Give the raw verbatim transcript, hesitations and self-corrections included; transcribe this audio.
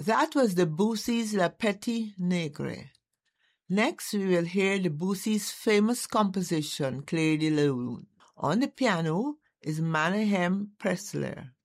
That was Debussy's La Petite Nègre. Next, we will hear Debussy's famous composition, Clair de Lune. On the piano is Manahem Pressler.